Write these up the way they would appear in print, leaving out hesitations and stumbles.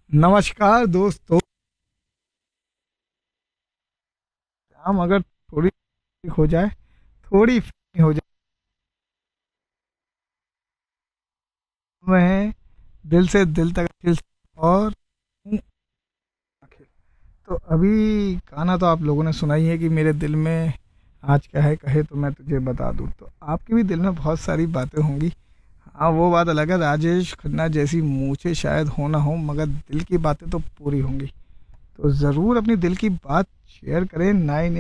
नमस्कार दोस्तों। हम अगर थोड़ी ठीक हो जाए, थोड़ी फनी हो जाए, मैं दिल से दिल तक और हूँ आखिर। तो अभी गाना तो आप लोगों ने सुना ही है कि मेरे दिल में आज क्या है कहे तो मैं तुझे बता दूँ। तो आपके भी दिल में बहुत सारी बातें होंगी। हाँ, वो बात अलग है, राजेश खन्ना जैसी मूछें शायद हो ना हो, मगर दिल की बातें तो पूरी होंगी। तो ज़रूर अपनी दिल की बात शेयर करें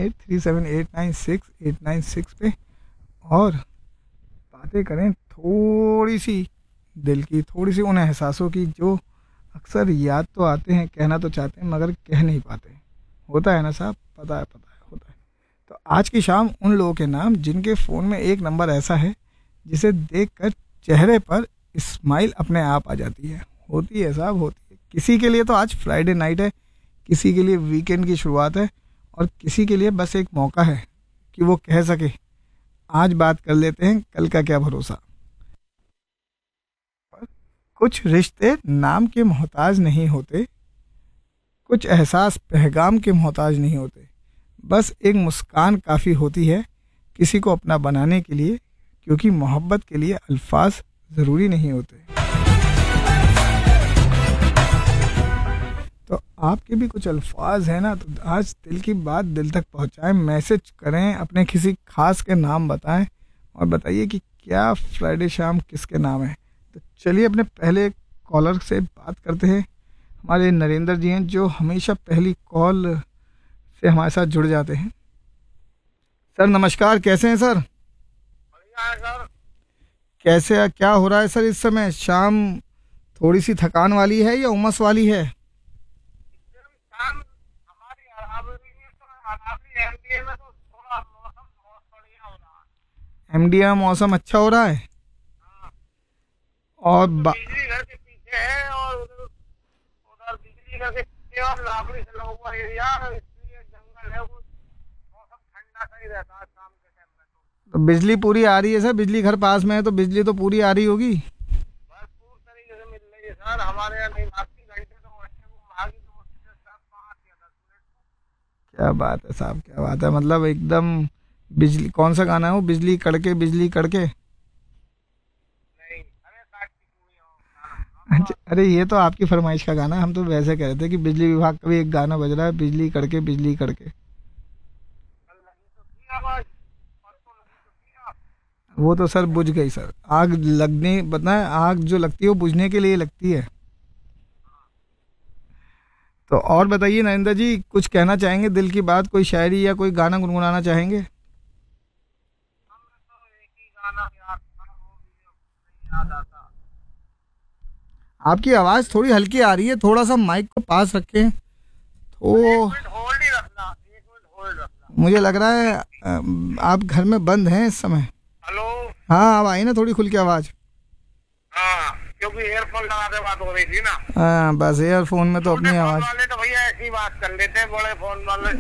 9837896896 पे, और बातें करें थोड़ी सी दिल की, थोड़ी सी उन एहसासों की जो अक्सर याद तो आते हैं, कहना तो चाहते हैं मगर कह नहीं पाते। होता है ना साहब, पता है, होता है। तो आज की शाम उन लोगों के नाम जिनके फ़ोन में एक नंबर ऐसा है जिसे देखकर चेहरे पर स्माइल अपने आप आ जाती है। होती है साहब, होती है। किसी के लिए तो आज फ्राइडे नाइट है, किसी के लिए वीकेंड की शुरुआत है, और किसी के लिए बस एक मौका है कि वो कह सके आज बात कर लेते हैं, कल का क्या भरोसा। कुछ रिश्ते नाम के मोहताज नहीं होते, कुछ एहसास पैगाम के मोहताज नहीं होते। बस एक मुस्कान काफ़ी होती है किसी को अपना बनाने के लिए, क्योंकि मोहब्बत के लिए अल्फाज ज़रूरी नहीं होते। तो आपके भी कुछ अल्फाज हैं ना, तो आज दिल की बात दिल तक पहुंचाएं, मैसेज करें, अपने किसी खास के नाम बताएं, और बताइए कि क्या फ्राइडे शाम किसके नाम है। तो चलिए अपने पहले कॉलर से बात करते हैं। हमारे नरेंद्र जी हैं जो हमेशा पहली कॉल से हमारे साथ जुड़ जाते हैं। सर नमस्कार, कैसे हैं सर? बढ़िया है सर। कैसे, क्या हो रहा है सर इस समय शाम? थोड़ी सी थकान वाली है या उमस वाली है? एकदम शाम हमारी अरावली में तो अरावली एमपीए में तो थोड़ा मौसम बहुत बढ़िया हो रहा है। एमडीएम मौसम अच्छा हो रहा है। हाँ, और एक तो बिजली घर के पीछे है और उधर उधर बिजली घर के पीछे और लाकड़ी से लगा हुआ एरिया है, इसलिए जंगल है वो, मौसम ठंडा सही रहता है शाम के टाइम में तो। तो बिजली पूरी आ रही है सर? बिजली घर पास में है तो बिजली तो पूरी आ रही होगी। भरपूर तरीके से मिल रही है सर, हमारे यहाँ नहीं भागती, घंटे तो घंटे वो भागी तो मुश्किल से सर 5 या 10 मिनट। क्या बात है साहब, क्या बात है, मतलब एकदम। बिजली कौन सा गाना है वो, बिजली कड़के बिजली कड़के? नहीं, अरे काटती पूरी हो गाना सुना तो अच्छा, आज। अरे ये तो आपकी फरमाइश का गाना है, हम तो वैसे कह रहे थे कि बिजली विभाग का भी एक गाना बज रहा है, बिजली कड़के बिजली कड़के। कल लगी तो थी आवाज, परसों लगी तो थी आप। वो तो सर बुझ गई सर, आग लगने बताए, आग जो लगती है वो बुझने के लिए लगती है। तो और बताइए नरेंद्र जी, कुछ कहना चाहेंगे दिल की बात, कोई शायरी या कोई गाना गुनगुनाना चाहेंगे? हमने तो एक ही गाना याद था, वो भी अब नहीं याद आता। आपकी आवाज़ थोड़ी हल्की आ रही है, थोड़ा सा माइक को पास रखें एक तो। मिनट होल्ड ही रखना, 1 मिनट होल्ड रखना। मुझे लग रहा है आप घर में बंद हैं इस समय। हेलो। हाँ, अब आई ना थोड़ी खुल के आवाज़। हाँ, क्योंकि एयरफोन लगा के बात हो रही थी ना। हाँ, बस ईयरफोन में तो छोटे अपनी फोन आवाज़। वाले तो भैया ऐसी बात कर लेते हैं, बड़े फोन वाले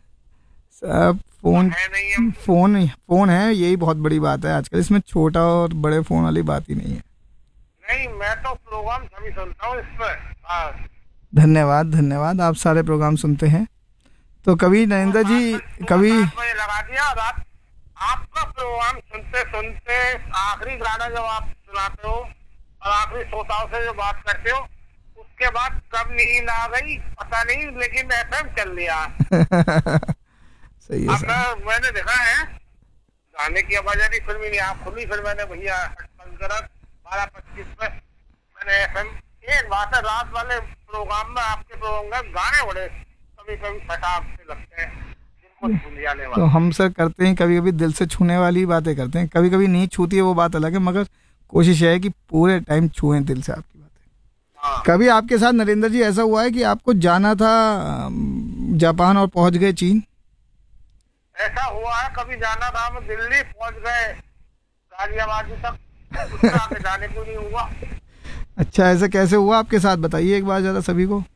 सब तो फ़ोन। है नहीं हम। फ़ोन फ़ोन है, यही बहुत बड़ी बात है आजकल, इसमें छोटा और बड़े फ़ोन वाली बात ही नहीं है। नहीं, मैं तो प्रोग्राम सभी सुनता हूँ इस पर। हाँ, धन्यवाद धन्यवाद, आप सारे प्रोग्राम सुनते हैं। तो कभी सुबह नरेंद्र जी, 7 बजे, सुबह कभी 7 बजे लगा दिया रात। आपका प्रोग्राम सुनते सुनते आखिरी गाना जब आप सुनाते हो और आखिरी श्रोताओं से जो बात करते हो, उसके बाद कब नींद आ गई पता नहीं, लेकिन एफएम चल लिया। सही है अब साहब। मैंने देखा है, गाने की आवाज आ रही, फिर भी नहीं आप खुली, फिर मैंने भैया बंद करा 12:25 पे मैंने एफएम। एक बात है, रात वाले प्रोग्राम में, आपके प्रोग्राम में गाने बड़े कभी कभी फटाक से लगते हैं, जिनको भूल जाने तो वाले। हम सर करते हैं कभी कभी दिल से छूने वाली बातें करते हैं, कभी कभी नहीं छूती है वो बात अलग है, मगर कोशिश है कि पूरे टाइम छुएं दिल से आपकी बातें। हाँ, कभी आपके साथ नरेंद्र जी ऐसा हुआ है कि आपको जाना था जापान और पहुंच गए चीन? ऐसा हुआ है, कभी जाना था, हम दिल्ली पहुंच गए गाजियाबाद तक, उससे आगे जाने को नहीं हुआ। अच्छा, ऐसा कैसे हुआ आपके साथ, बताइए एक बार ज़रा सभी को।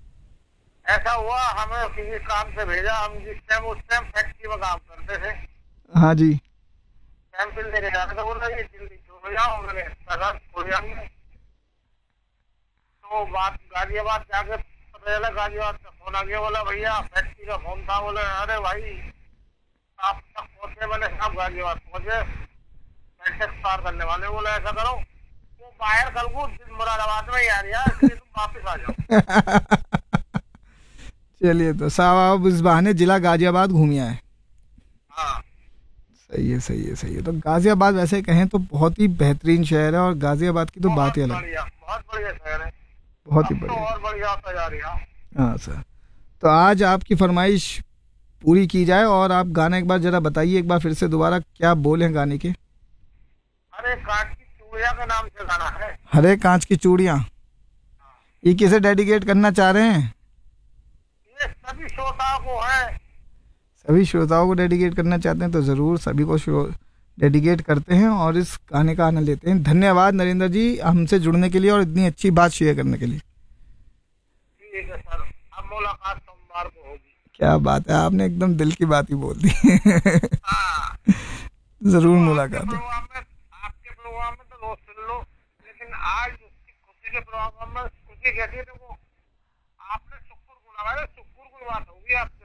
ऐसा हुआ, हमें किसी काम से भेजा, हम जिस टाइम उस टाइम फैक्ट्री में काम करते थे, हाँ जी। सैंपल लेके जाते थे, बोल रहे दिल्ली छोड़ जाओ, मैंने कहा, छोड़ जाऊंगा। तो तो बात गाजियाबाद जाके पता चला, गाजियाबाद का फोन आ गया, बोला भैया फैक्ट्री का फोन था। बोले अरे भाई आप तक पहुंचे? मैंने सब गाजियाबाद पहुंचे, मैट्रिक्स पार करने वाले। बोले ऐसा करो वो बाहर कल को मुरादाबाद में ही आ रही है, इसलिए तुम वापिस आ जाओ। चलिए, तो साहब आप इस बहाने जिला गाजियाबाद घूम आए। हाँ सही है, सही है, सही है। तो गाजियाबाद वैसे कहें तो बहुत ही बेहतरीन शहर है, और गाजियाबाद की तो बात ही अलग है। बहुत बढ़िया शहर है, बहुत ही अब तो बढ़िया। और बढ़िया होता जा रही है। हाँ सर, तो आज आपकी फरमाइश पूरी की जाए, और आप गाना एक बार जरा बताइए, एक बार फिर से दोबारा क्या बोल हैं गाने के। अरे कांच की चूड़िया के नाम से गाना है। हरे कांच की चूड़ियाँ, ये किसे डेडिकेट करना चाह रहे हैं? ये सभी श्रोताओं को है। सभी श्रोताओं को डेडिकेट करना चाहते हैं तो ज़रूर सभी को डेडिकेट करते हैं और इस गाने का आनंद लेते हैं। धन्यवाद नरेंद्र जी हमसे जुड़ने के लिए और इतनी अच्छी बात शेयर करने के लिए। ठीक है सर, अब मुलाकात सोमवार को होगी। क्या बात है, आपने एकदम दिल की बात ही बोल दी। हाँ, ज़रूर तो मुलाकात है। आपके प्रोग्राम में तो रोज सुन लो, लेकिन आज उसकी खुशी के प्रोग्राम में खुशी कहती है, देखो आपने शुक्र गुना, अरे शुक्र की बात होगी आपसे।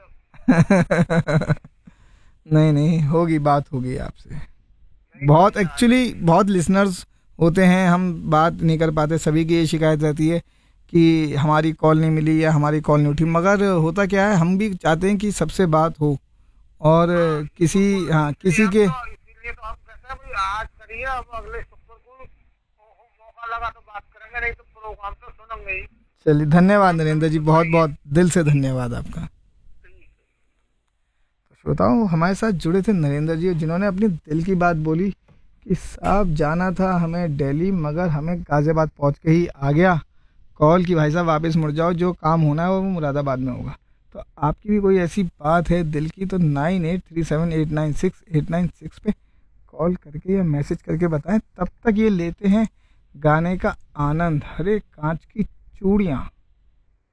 नहीं नहीं, होगी बात, होगी आपसे। बहुत एक्चुअली बहुत लिसनर्स होते हैं, हम बात नहीं कर पाते, सभी की ये शिकायत रहती है कि हमारी कॉल नहीं मिली या हमारी कॉल नहीं उठी, मगर होता क्या है, हम भी चाहते हैं कि सबसे बात हो और किसी किसी के। इसीलिए तो हम कहते हैं भाई आज करिए, अब अगले शुक्र को मौका लगा तो बात करेंगे, नहीं तो प्रोग्राम तो सुनेंगे ही। चलिए, धन्यवाद नरेंद्र जी, बहुत बहुत दिल से धन्यवाद आपका। श्रोताओं, हमारे साथ जुड़े थे नरेंद्र जी, जिन्होंने अपनी दिल की बात बोली कि साहब जाना था हमें दिल्ली, मगर हमें गाज़ियाबाद पहुंच के ही आ गया कॉल कि भाई साहब वापस मुड़ जाओ, जो काम होना है वो मुरादाबाद में होगा। तो आपकी भी कोई ऐसी बात है दिल की तो 9837896896 पे कॉल करके या मैसेज करके बताएं। तब तक ये लेते हैं गाने का आनंद, हरे कांच की चूड़ियाँ।